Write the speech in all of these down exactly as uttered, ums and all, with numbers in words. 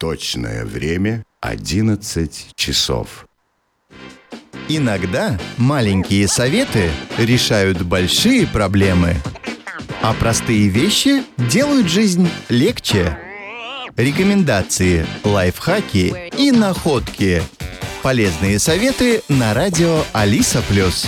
Точное время одиннадцать часов. Иногда маленькие советы решают большие проблемы, а простые вещи делают жизнь легче. Рекомендации, лайфхаки и находки. Полезные советы на радио Алиса Плюс.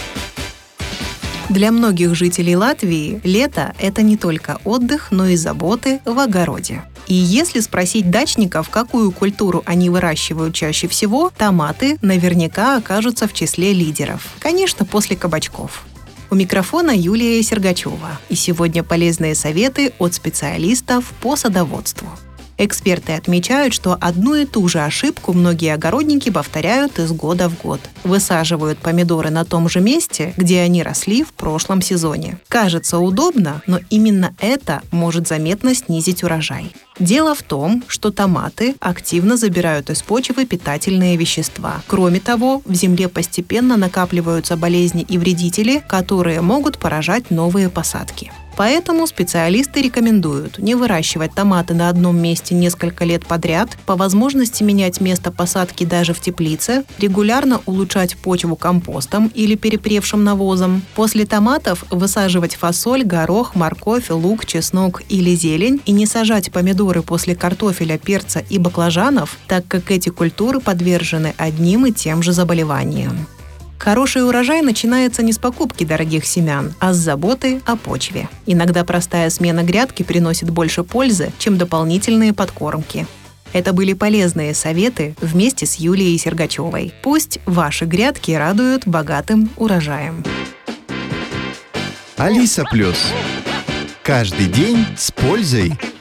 Для многих жителей Латвии лето – это не только отдых, но и заботы в огороде. И если спросить дачников, какую культуру они выращивают чаще всего, томаты наверняка окажутся в числе лидеров. Конечно, после кабачков. У микрофона Юлия Сергачева. И сегодня полезные советы от специалистов по садоводству. Эксперты отмечают, что одну и ту же ошибку многие огородники повторяют из года в год. Высаживают помидоры на том же месте, где они росли в прошлом сезоне. Кажется удобно, но именно это может заметно снизить урожай. Дело в том, что томаты активно забирают из почвы питательные вещества. Кроме того, в земле постепенно накапливаются болезни и вредители, которые могут поражать новые посадки. Поэтому специалисты рекомендуют не выращивать томаты на одном месте несколько лет подряд, по возможности менять место посадки даже в теплице, регулярно улучшать почву компостом или перепревшим навозом. После томатов высаживать фасоль, горох, морковь, лук, чеснок или зелень и не сажать помидоры после картофеля, перца и баклажанов, так как эти культуры подвержены одним и тем же заболеваниям. Хороший урожай начинается не с покупки дорогих семян, а с заботы о почве. Иногда простая смена грядки приносит больше пользы, чем дополнительные подкормки. Это были полезные советы вместе с Юлией Сергачевой. Пусть ваши грядки радуют богатым урожаем. Алиса Плюс. Каждый день с пользой.